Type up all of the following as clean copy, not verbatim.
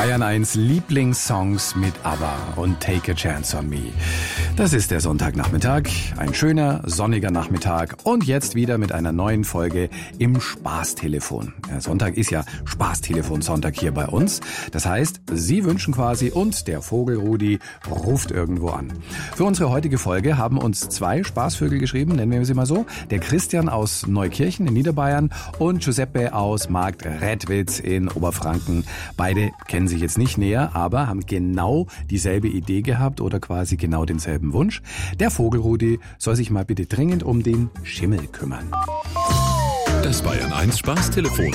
Bayern 1 Lieblingssongs mit ABBA und Take a Chance on Me. Das ist der Sonntagnachmittag, ein schöner, sonniger Nachmittag und jetzt wieder mit einer neuen Folge im Spaßtelefon. Ja, Sonntag ist ja Spaßtelefon-Sonntag hier bei uns. Das heißt, Sie wünschen quasi und der Vogel Rudi ruft irgendwo an. Für unsere heutige Folge haben uns zwei Spaßvögel geschrieben, nennen wir sie mal so. Der Christian aus Neukirchen in Niederbayern und Giuseppe aus Marktredwitz in Oberfranken. Beide kennen sich jetzt nicht näher, aber haben genau dieselbe Idee gehabt oder quasi genau denselben Wunsch. Der Vogel Rudi soll sich mal bitte dringend um den Schimmel kümmern. Das Bayern 1 Spaßtelefon.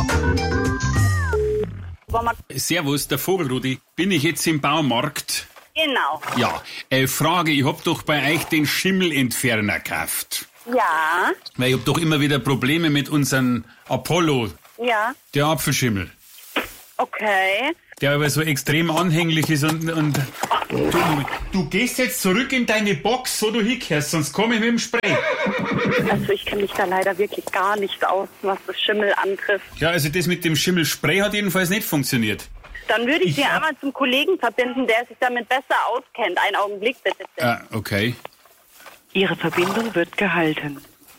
Servus, der Vogel Rudi. Bin ich jetzt im Baumarkt? Genau. Ja, Frage, ich hab doch bei euch den Schimmelentferner gekauft. Ja. Weil ich hab doch immer wieder Probleme mit unserem Apollo, Ja. der Apfelschimmel. Okay. Der aber so extrem anhänglich ist und du gehst jetzt zurück in deine Box, wo du hingehörst, sonst komme ich mit dem Spray. Also ich kenne mich da leider wirklich gar nicht aus, was das Schimmel antrifft. Ja, also das mit dem Schimmelspray hat jedenfalls nicht funktioniert. Dann würde ich Sie einmal zum Kollegen verbinden, der sich damit besser auskennt. Einen Augenblick bitte. Okay. Ihre Verbindung wird gehalten.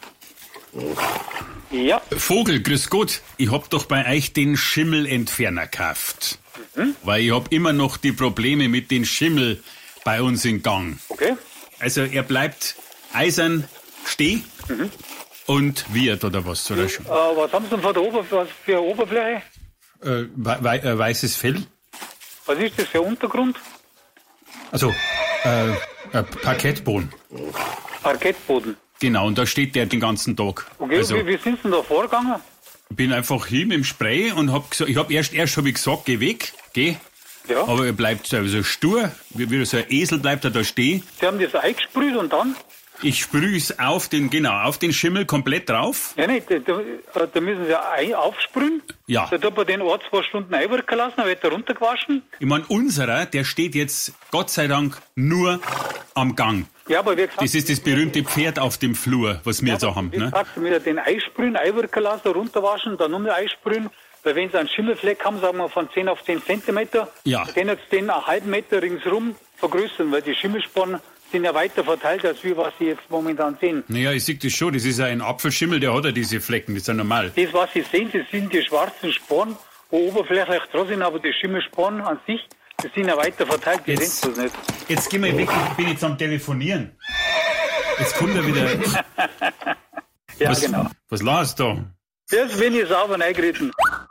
Ja. Vogel, grüß Gott. Ich hab doch bei euch den Schimmelentferner gekauft. Weil ich hab immer noch die Probleme mit dem Schimmel bei uns in Gang. Okay. Also er bleibt eisern stehen und wird oder was? Oder schon? Was haben Sie denn für eine Oberfläche? Weißes Fell. Was ist das für ein Untergrund? Also Parkettboden. Parkettboden. Genau, und da steht der den ganzen Tag. Okay, Also, wie sind Sie denn da vorgegangen? ich bin einfach hin mit dem Spray und hab gesagt, erst hab ich gesagt, geh weg, geh. Ja. Aber er bleibt so stur, wie so ein Esel bleibt er da stehen. Sie haben das eingesprüht und dann? Ich sprühe es auf den Schimmel komplett drauf. Ja, nicht, da müssen Sie aufsprühen. Ja. Da tut man den 1-2 Stunden einwirken lassen, dann wird er runtergewaschen. Ich meine, unserer, der steht jetzt Gott sei Dank nur am Gang. Ja, aber wie gesagt... Das ist das berühmte Pferd auf dem Flur, was wir so haben. Wie Ne? gesagt, Sie müssen den einsprühen, einwirken lassen, runterwaschen, dann nochmal einsprühen. Weil wenn Sie einen Schimmelfleck haben, sagen wir von 10 auf 10 Zentimeter, Ja. dann jetzt den einen halben Meter ringsrum vergrößern, weil die Schimmelsporen sind ja weiter verteilt, als wie was Sie jetzt momentan sehen. Naja, ich sehe das schon, das ist ja ein Apfelschimmel, der hat ja diese Flecken, das ist ja normal. Das, was Sie sehen, das sind die schwarzen Sporen, wo oberflächlich dran sind, aber die Schimmelsporen an sich, die sind ja weiter verteilt, die Jetzt- sehen das nicht. Jetzt geh mal weg, ich bin jetzt am Telefonieren. Jetzt kommt er wieder. Ja, was, genau. Was lachst du da? Jetzt bin ich sauber reingeritten.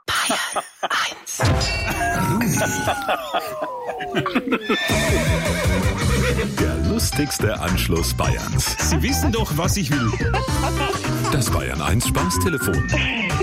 Der lustigste Anschluss Bayerns. Sie wissen doch, was ich will. Das Bayern 1 Spaßtelefon.